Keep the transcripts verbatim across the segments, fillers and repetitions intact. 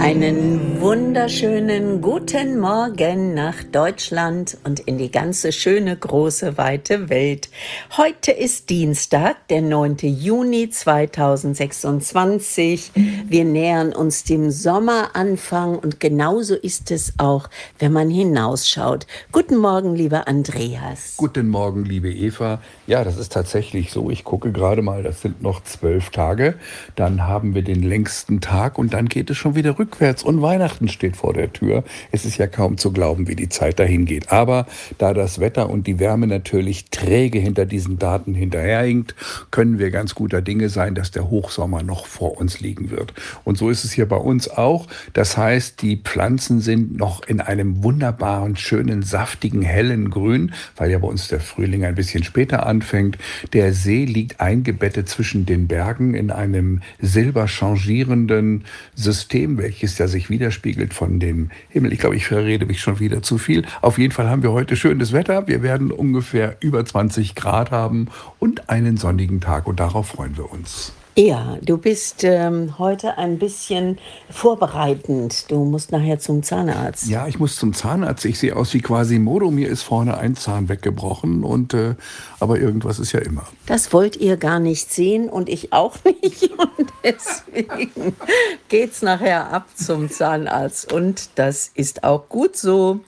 Einen wunderschönen guten Morgen nach Deutschland und in die ganze schöne, große, weite Welt. Heute ist Dienstag, der neunte Juni zweitausendsechsundzwanzig. Wir nähern uns dem Sommeranfang und genauso ist es auch, wenn man hinausschaut. Guten Morgen, lieber Andreas. Guten Morgen, liebe Eva. Ja, das ist tatsächlich so. Ich gucke gerade mal, das sind noch zwölf Tage. Dann haben wir den längsten Tag und dann geht es schon wieder rückwärts und Weihnachten steht vor der Tür. Es ist ja kaum zu glauben, wie die Zeit dahin geht. Aber da das Wetter und die Wärme natürlich träge hinter diesen Daten hinterherhinkt, können wir ganz guter Dinge sein, dass der Hochsommer noch vor uns liegen wird. Und so ist es hier bei uns auch. Das heißt, die Pflanzen sind noch in einem wunderbaren, schönen, saftigen, hellen Grün, weil ja bei uns der Frühling ein bisschen später anfängt. Der See liegt eingebettet zwischen den Bergen in einem silberchangierenden System, welches ja sich widerspiegelt von dem Himmel. Ich glaube, ich verrede mich schon wieder zu viel. Auf jeden Fall haben wir heute schönes Wetter. Wir werden ungefähr über zwanzig Grad haben und einen sonnigen Tag und darauf freuen wir uns. Ja, du bist ähm, heute ein bisschen vorbereitend. Du musst nachher zum Zahnarzt. Ja, ich muss zum Zahnarzt. Ich sehe aus wie Quasimodo. Mir ist vorne ein Zahn weggebrochen. Und, äh, aber irgendwas ist ja immer. Das wollt ihr gar nicht sehen und ich auch nicht. Und deswegen geht's nachher ab zum Zahnarzt. Und das ist auch gut so.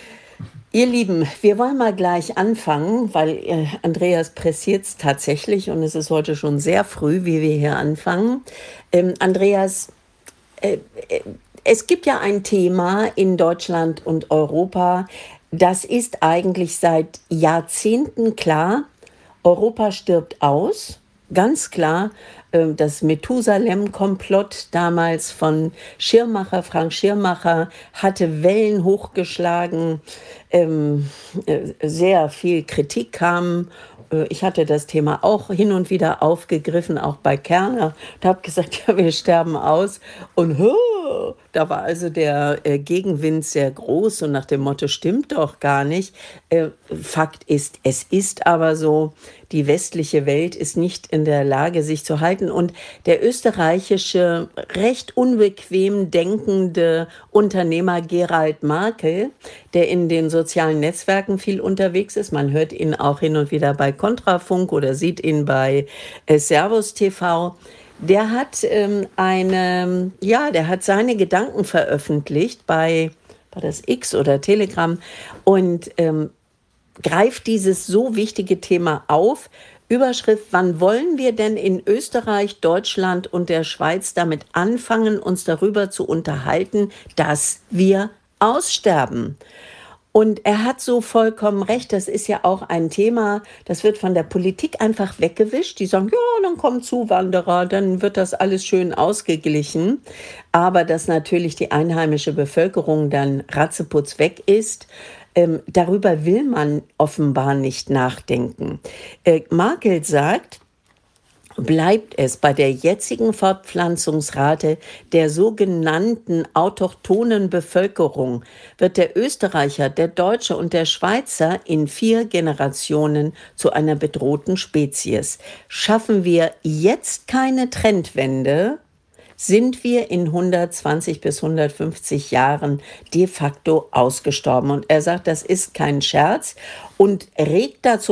Ihr Lieben, wir wollen mal gleich anfangen, weil äh, Andreas pressiert es tatsächlich und es ist heute schon sehr früh, wie wir hier anfangen. Ähm, Andreas, äh, äh, es gibt ja ein Thema in Deutschland und Europa, das ist eigentlich seit Jahrzehnten klar. Europa stirbt aus, ganz klar. äh, Das Methusalem-Komplott damals von Schirmacher, Frank Schirmacher, hatte Wellen hochgeschlagen. Ähm, äh, sehr viel Kritik kam. Äh, Ich hatte das Thema auch hin und wieder aufgegriffen, auch bei Kerner, und habe gesagt, ja, wir sterben aus. Und huh, da war also der äh, Gegenwind sehr groß und nach dem Motto, stimmt doch gar nicht. Äh, Fakt ist, es ist aber so, die westliche Welt ist nicht in der Lage, sich zu halten. Und der österreichische, recht unbequem denkende Unternehmer Gerald Markel, der in den sozialen Netzwerken viel unterwegs ist, man hört ihn auch hin und wieder bei Kontrafunk oder sieht ihn bei äh, Servus T V, der hat ähm, eine, ja, der hat seine Gedanken veröffentlicht bei, war das X oder Telegram und ähm, greift dieses so wichtige Thema auf. Überschrift: Wann wollen wir denn in Österreich, Deutschland und der Schweiz damit anfangen, uns darüber zu unterhalten, dass wir aussterben? Und er hat so vollkommen recht, das ist ja auch ein Thema, das wird von der Politik einfach weggewischt. Die sagen, ja, dann kommen Zuwanderer, dann wird das alles schön ausgeglichen. Aber dass natürlich die einheimische Bevölkerung dann ratzeputz weg ist, ähm, darüber will man offenbar nicht nachdenken. Äh, Markel sagt, bleibt es bei der jetzigen Fortpflanzungsrate der sogenannten autochthonen Bevölkerung, wird der Österreicher, der Deutsche und der Schweizer in vier Generationen zu einer bedrohten Spezies. Schaffen wir jetzt keine Trendwende, sind wir in hundertzwanzig bis hundertfünfzig Jahren de facto ausgestorben. Und er sagt, das ist kein Scherz und regt dazu